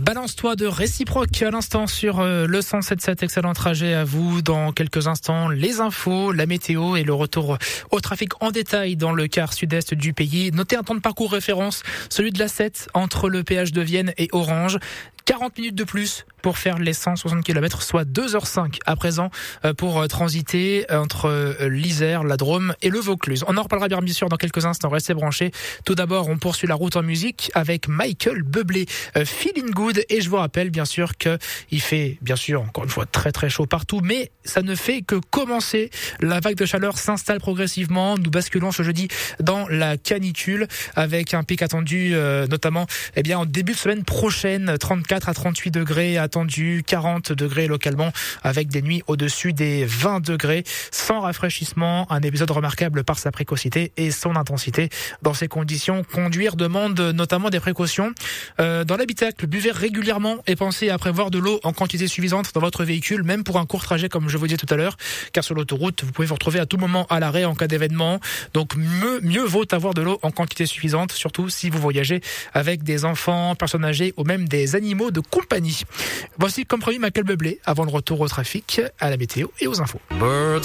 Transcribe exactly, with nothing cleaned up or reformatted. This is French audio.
Balance-toi de Réciproque à l'instant sur le cent sept virgule sept. Excellent trajet à vous. Dans quelques instants, les infos, la météo et le retour au trafic en détail dans le quart sud-est du pays. Notez un temps de parcours référence, celui de l'A sept entre le péage de Vienne et Orange. quarante minutes de plus pour faire les cent soixante kilomètres, soit deux heures cinq à présent pour transiter entre l'Isère, la Drôme et le Vaucluse. On en reparlera bien sûr dans quelques instants, restez branchés. Tout d'abord, on poursuit la route en musique avec Michael Bublé, Feeling Good. Et je vous rappelle bien sûr que il fait bien sûr encore une fois très très chaud partout, mais ça ne fait que commencer. La vague de chaleur s'installe progressivement. Nous basculons ce jeudi dans la canicule avec un pic attendu euh, notamment eh bien en début de semaine prochaine, trente-quatre à trente-huit degrés attendu, quarante degrés localement avec des nuits au-dessus des vingt degrés, sans rafraîchissement. Un épisode remarquable par sa précocité et son intensité. Dans ces conditions, conduire demande notamment des précautions. Euh, dans l'habitacle, buvez régulièrement et pensez à prévoir de l'eau en quantité suffisante dans votre véhicule, même pour un court trajet comme je vous disais tout à l'heure, car sur l'autoroute, vous pouvez vous retrouver à tout moment à l'arrêt en cas d'événement. Donc mieux, mieux vaut avoir de l'eau en quantité suffisante, surtout si vous voyagez avec des enfants, personnes âgées ou même des animaux de compagnie. Voici comme promis Michael Bublé avant le retour au trafic, à la météo et aux infos. Birds